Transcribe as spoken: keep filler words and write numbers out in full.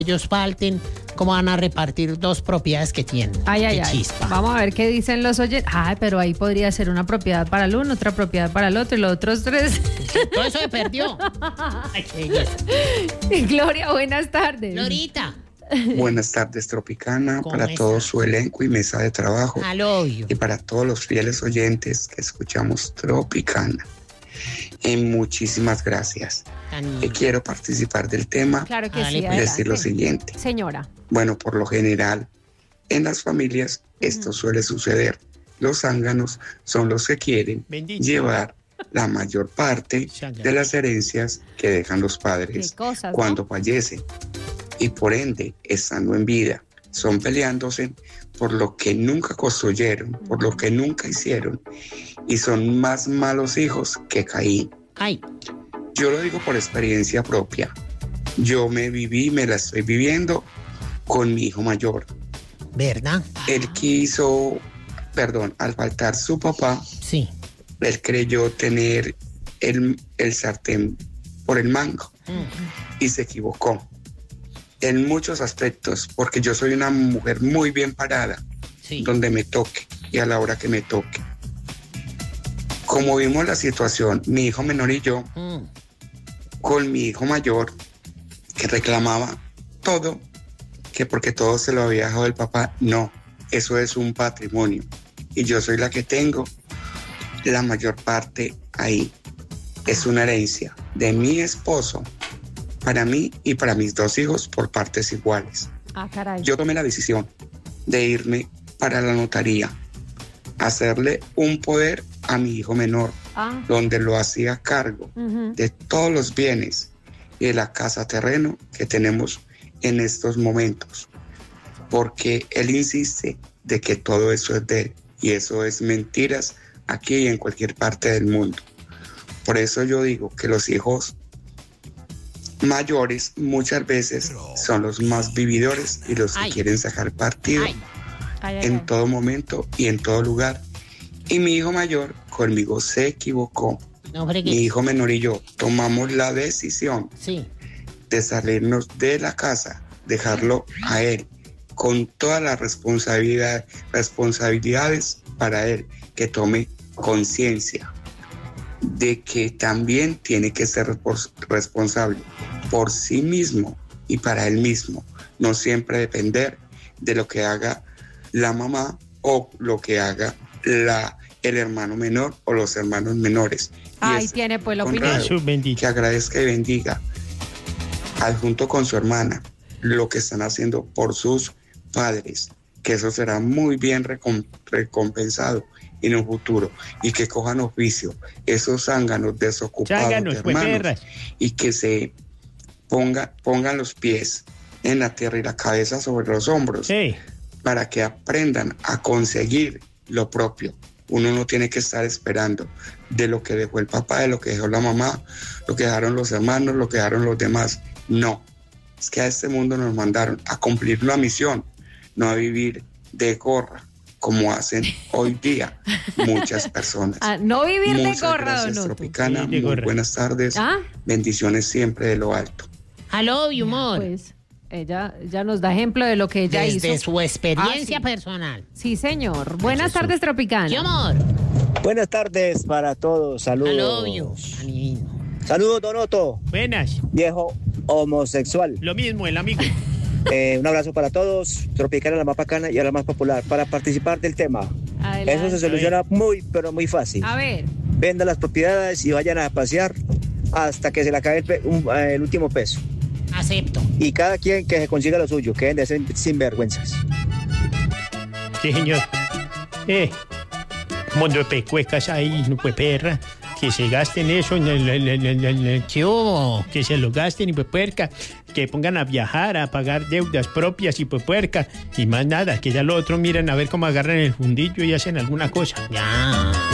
ellos falten, ¿cómo van a repartir dos propiedades que tienen? Ay, ay, qué ay. chispa. Vamos a ver qué dicen los oyentes. Ay, pero ahí podría ser una propiedad para el uno, otra propiedad para el otro y los otros tres. Todo eso se perdió. Ay, qué belleza. Gloria, buenas tardes. Glorita. Buenas tardes, Tropicana, ¿Cómo para está? todo su elenco y mesa de trabajo. Al obvio. Y para todos los fieles oyentes que escuchamos Tropicana. Y muchísimas gracias. Tan- Y quiero participar del tema Claro que Hágale, sí, pues. y decir lo adelante. siguiente. Señora. Bueno, por lo general, en las familias esto suele suceder. Los zánganos son los que quieren Bendito. llevar la mayor parte de las herencias que dejan los Qué padres cosas, ¿no? cuando fallecen. Y por ende, estando en vida, son peleándose por lo que nunca construyeron, por lo que nunca hicieron, y son más malos hijos que Caín. Ay, Yo lo digo por experiencia propia. Yo me viví, me la estoy viviendo con mi hijo mayor. ¿verdad? Él quiso, perdón, al faltar su papá, Sí. él creyó tener el, el sartén por el mango Mm. y se equivocó en muchos aspectos, porque yo soy una mujer muy bien parada, Sí. donde me toque y a la hora que me toque. Como vimos la situación, mi hijo menor y yo, Mm. con mi hijo mayor, que reclamaba todo, que porque todo se lo había dejado el papá, no, eso es un patrimonio. Y yo soy la que tengo la mayor parte ahí. Es una herencia de mi esposo para mí y para mis dos hijos por partes iguales. Ah, caray. Yo tomé la decisión de irme para la notaría, hacerle un poder a mi hijo menor, Ah, donde lo hacía cargo ujú. de todos los bienes y de la casa terreno que tenemos en estos momentos, porque él insiste de que todo eso es de él y eso es mentiras aquí y en cualquier parte del mundo. Por eso yo digo que los hijos mayores muchas veces son los más vividores y los que Ay. quieren sacar partido Ay, Ay, ay, en ay. todo momento y en todo lugar. Y mi hijo mayor conmigo se equivocó. no Mi fregues. hijo menor y yo tomamos la decisión Sí. de salirnos de la casa, dejarlo a él, con todas las responsabilidad, responsabilidades para él, que tome conciencia de que también tiene que ser respons- responsable por sí mismo y para él mismo, no siempre depender de lo que haga la mamá o lo que haga la, el hermano menor o los hermanos menores. Y Ahí es tiene pues la honrado opinión. Jesús bendito. que agradezca y bendiga al junto con su hermana lo que están haciendo por sus padres, que eso será muy bien recom- recompensado en un futuro, y que cojan oficio esos zánganos desocupados Zánganos, de pues, hermanos, perras. y que se ponga, pongan los pies en la tierra y la cabeza sobre los hombros, Sí. para que aprendan a conseguir lo propio. Uno no tiene que estar esperando de lo que dejó el papá, de lo que dejó la mamá, lo que dejaron los hermanos, lo que dejaron los demás. No, es que a este mundo nos mandaron a cumplir una misión, no a vivir de gorra, como hacen hoy día muchas personas. Ah, no vivir de Muchas gorra, gracias, don Otto. Tropicana. Sí, de Muy gorra. buenas tardes. Ah, Bendiciones siempre de lo alto. Al obvio, amor. pues ella ya nos da ejemplo de lo que ella Desde hizo. su experiencia Ah, sí. personal. Sí, señor. Buenas Eso. tardes, Tropicana. ¿Qué amor? Buenas tardes para todos, Al saludos. obvio. Anino. Saludos, Don Otto, Buenas, viejo homosexual. lo mismo, el amigo. Eh, un abrazo para todos, Tropicana, la más bacana y la más popular. Para participar del tema, Adelante. eso se soluciona muy, pero muy fácil. A ver. Vendan las propiedades y vayan a pasear hasta que se le acabe el, pe- un- eh, el último peso. Acepto. Y cada quien que se consiga lo suyo, que deben de ser sinvergüenzas. Sí, señor. Eh, mundo de pecuecas ahí, no pues perra. Que se gasten eso, en el- el- el- el- el- el- ¿Qué hubo? que se lo gasten y pues puerca. Que pongan a viajar, a pagar deudas propias y pues puerca. Y más nada, que ya lo otro miren a ver cómo agarran el fundillo y hacen alguna cosa. Ya.